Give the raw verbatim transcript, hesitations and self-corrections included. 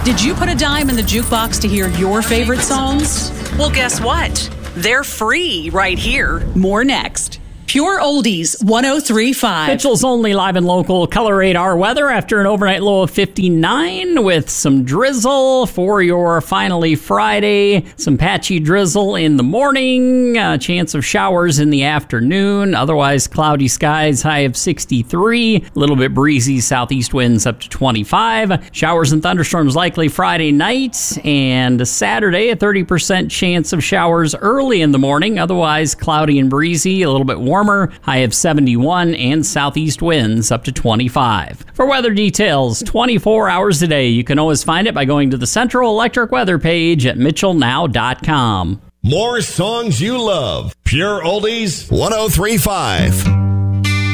Did you put a dime in the jukebox to hear your favorite songs? Well, guess what? They're free right here. More next. Pure Oldies one oh three point five. Mitchell's only live and local color radar weather after an overnight low of fifty-nine with some drizzle for your finally Friday. Some patchy drizzle in the morning, a chance of showers in the afternoon. Otherwise, cloudy skies, high of sixty-three. A little bit breezy, southeast winds up to twenty-five. Showers and thunderstorms likely Friday night, and Saturday, a thirty percent chance of showers early in the morning. Otherwise, cloudy and breezy, a little bit warmer. High of seventy-one, and southeast winds up to twenty-five. For weather details, twenty-four hours a day, you can always find it by going to the Central Electric Weather page at mitchell now dot com. More songs you love. Pure Oldies one oh three point five.